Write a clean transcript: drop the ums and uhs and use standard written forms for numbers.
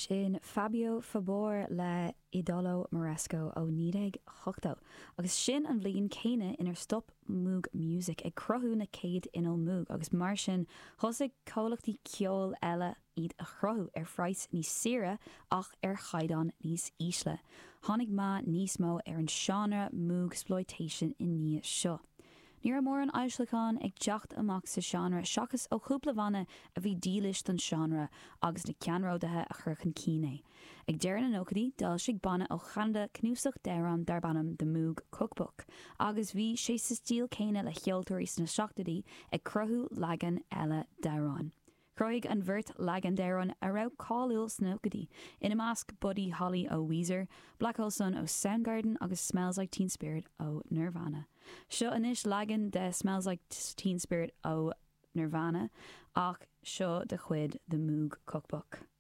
Sin Fabio Fabor le Idolo Moresco ó Nídeg Chochtó. Agus sin an bblin céine inar stop Moog Music ag crothú na céad inol Moog. Agus mar sin thosaigh comhlachtaí ceol eile iad a chrothú ar phráis níos saoire ach ar chaidan níos ísle. Tháinig má níos mó ar an seanra Moog exploitation i níos seo. Níor mór an aisleán ag teacht amach sa seanra seachas ó chúpla bhanna a bhí dílis don seanra agus na ceanródathe a churchan cíné. Ag deireadh na nócadaí dal sig banna ó chanda cnúsach deireadh dar bannam de Moog Cookbook agus bhí sé sa stíl céine le cheoltóirí sna seachtaí ag crothú leagan eile deireadh. Croigh an bhirt leagan deireadh a raibh cáiliúil snócadaí ina másc Buddy Holly ó Weezer, Black Hole Sun ó Soundgarden agus Smells Like Teen Spirit ó Nirvana. Seo inis leagan de Smells Like Teen Spirit ó Nirvana ach seo de chuid the Moog Cookbook.